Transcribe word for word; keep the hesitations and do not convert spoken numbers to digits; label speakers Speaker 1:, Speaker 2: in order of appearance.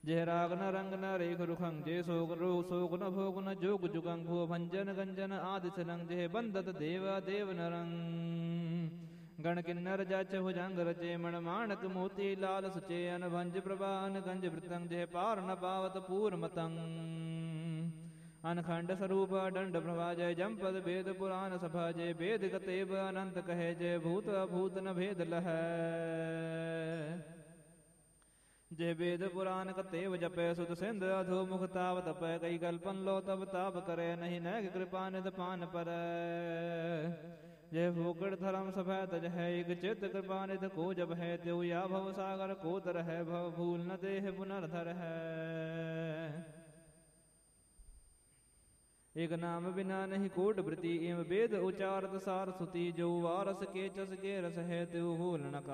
Speaker 1: जय राग न रंग न रेख रुखं जय सोग रो सोग न भोग न जोग जुगं भो भंजन गंजन आदि सलंग जय बंदत देवा देव नरंग गण किन्नर जच भुजंग रचे मण माणक मोती लाल सुचे अनभंज प्रभान गंज वृतंग जय पार न पावत पूर मतंग अनखंड स्वरूप दंड प्रभा जय जमपद वेद पुराण सभा जय वेद गतेब अनंत कहे जय भूत अभूत न भेद लह जय वेद पुराण कतेव जपै सुत सिंध अधो मुख ताव तपै कई कल्पन लो तब ताप करे नहीं नैग कृपा निध पान पर जय भूकड़ धर्म सभै तज है एक चित कृपा निध को जब है त्यो या भव सागर को तर है भव भूल न देह पुनर्धर है एक नाम बिना नहीं कोट वृति एवं वेद उचारत सार सुति जो वारस के चस के रस है त्यो भूल न